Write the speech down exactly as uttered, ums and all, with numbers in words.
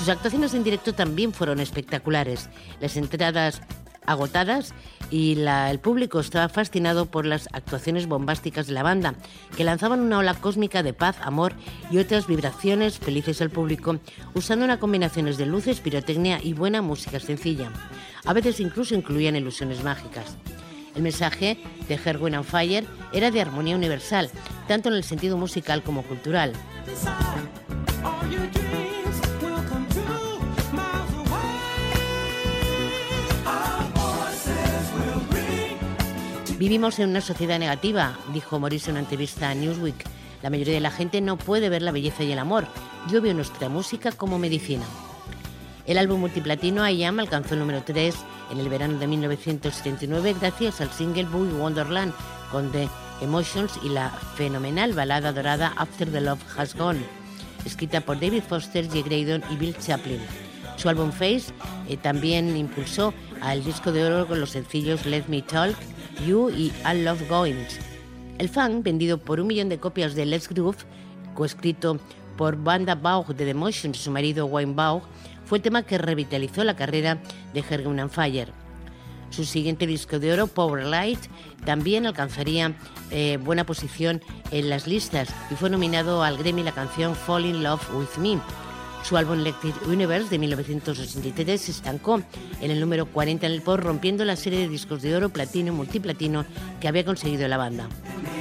Sus actuaciones en directo también fueron espectaculares. Las entradas agotadas y la, el público estaba fascinado por las actuaciones bombásticas de la banda, que lanzaban una ola cósmica de paz, amor y otras vibraciones felices al público, usando una combinaciones de luces, pirotecnia y buena música sencilla. A veces incluso incluían ilusiones mágicas. El mensaje de Earth, Wind and Fire era de armonía universal, tanto en el sentido musical como cultural. Vivimos en una sociedad negativa, dijo Morrissey en una entrevista a Newsweek. La mayoría de la gente no puede ver la belleza y el amor. Yo veo nuestra música como medicina. El álbum multiplatino I Am alcanzó el número tres en el verano de mil novecientos setenta y nueve gracias al single Boogie Wonderland con The Emotions y la fenomenal balada dorada After the Love Has Gone, escrita por David Foster, Jay Graydon y Bill Champlin. Su álbum Face eh, también impulsó al disco de oro con los sencillos Let Me Talk, You y I Love Goings. El fan, vendido por un millón de copias de Let's Groove, coescrito por Wanda Baugh de The Emotions y su marido Wayne Baugh, fue el tema que revitalizó la carrera de Earth, Wind and Fire. Su siguiente disco de oro, Power Light, también alcanzaría eh, buena posición en las listas y fue nominado al Grammy la canción Fall in Love with Me. Su álbum Electric Universe de mil novecientos ochenta y tres se estancó en el número cuarenta en el pop, rompiendo la serie de discos de oro, platino y multiplatino que había conseguido la banda.